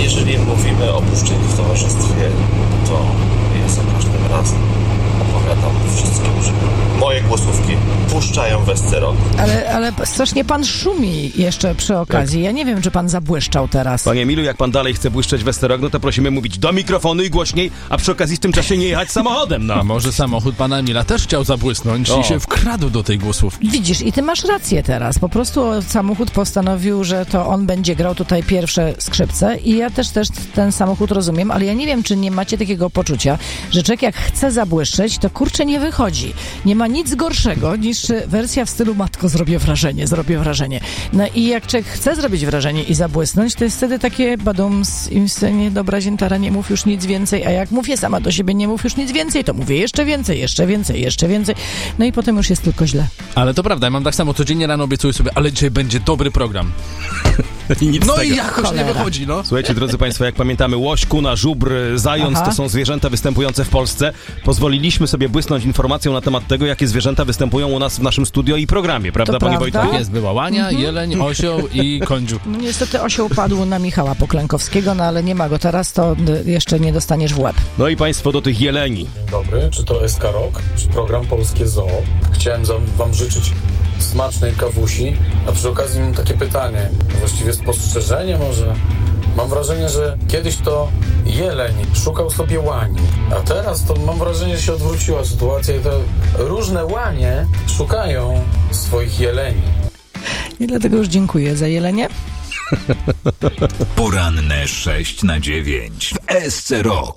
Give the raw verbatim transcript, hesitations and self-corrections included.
jeżeli mówimy o puszczeniu w towarzystwie, to ja za każdym razem opowiadam wszystkim, że moje głosówki puszczają Westerok. Ale, ale strasznie pan szumi jeszcze przy okazji. Ja nie wiem, czy pan zabłyszczał teraz. Panie Emilu, jak pan dalej chce błyszczeć Westerok, no to prosimy mówić do mikrofonu i głośniej, a przy okazji w tym czasie nie jechać samochodem, no. A może samochód pana Emila też chciał zabłysnąć O. i się wkradł do tej głosówki. Widzisz, i ty masz rację teraz. Po prostu samochód postanowił, że to on będzie grał tutaj pierwsze skrzypce i ja też też ten samochód rozumiem, ale ja nie wiem, czy nie macie takiego poczucia, że człowiek jak chce zabłyszczeć, to kurczę nie wychodzi. Nie ma nic gorszego niż wersja w stylu matko, zrobię wrażenie, zrobię wrażenie. No i jak człowiek chce zrobić wrażenie i zabłysnąć, to jest wtedy takie badums im scenie, dobra ziętara, nie mów już nic więcej, a jak mówię sama do siebie, nie mów już nic więcej, to mówię jeszcze więcej, jeszcze więcej, jeszcze więcej. No i potem już jest tylko źle. Ale to prawda, ja mam tak samo, codziennie rano obiecuję sobie, ale dzisiaj będzie dobry program. I nic No z tego. i jakoś Cholera. nie wychodzi, no. Słuchajcie, drodzy państwo, jak pamiętamy, łoś, kuna, żubr, zając Aha. to są zwierzęta występujące w Polsce. Pozwoliliśmy sobie błysnąć informacją na temat tego, jakie zwierzęta występują u nas w naszym studio i programie, prawda, To panie prawda. Wojtku? Jest, była łania, jeleń, osioł i kądziu. No niestety osioł padł na Michała Poklękowskiego, no ale nie ma go teraz, to y, jeszcze nie dostaniesz w łeb. No i państwo do tych jeleni. Dzień dobry, czy to S K Rock, czy program Polskie Zoo? Chciałem za, wam życzyć smacznej kawusi, a przy okazji mam takie pytanie, właściwie spostrzeżenie może. Mam wrażenie, że kiedyś to jeleń szukał sobie łani, a teraz to mam wrażenie, że się odwróciła sytuacja i te różne łanie szukają swoich jeleni. I dlatego już dziękuję za jelenie. Poranne sześć na dziewięć w S C Rock.